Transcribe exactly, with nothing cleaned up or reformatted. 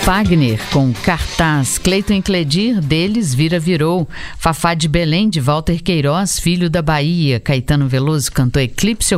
Fagner com Cartaz, Cleiton e Cledir, Deles Vira Virou, Fafá de Belém, de Walter Queiroz, Filho da Bahia, Caetano Veloso cantou Eclipse